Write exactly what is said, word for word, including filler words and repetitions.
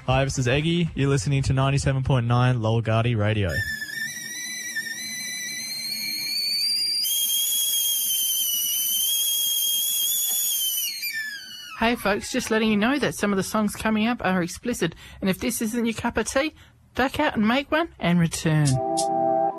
Hi, this is Eggy. You're listening to ninety-seven point nine Lolgardi Radio. Hey folks, just letting you know that some of the songs coming up are explicit, and if this isn't your cup of tea, duck out and make one and return.